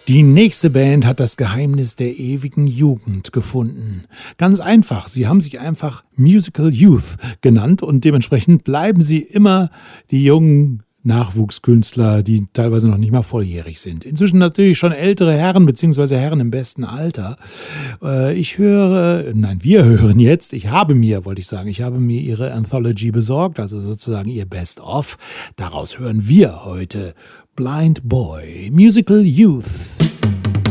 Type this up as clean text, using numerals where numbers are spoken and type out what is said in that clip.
Die nächste Band hat das Geheimnis der ewigen Jugend gefunden. Ganz einfach, sie haben sich einfach Musical Youth genannt und dementsprechend bleiben sie immer die jungen Nachwuchskünstler, die teilweise noch nicht mal volljährig sind. Inzwischen natürlich schon ältere Herren beziehungsweise Herren im besten Alter. Wir hören jetzt, ich habe mir ihre Anthology besorgt, also sozusagen ihr Best-of. Daraus hören wir heute Blind Boy, Musical Youth.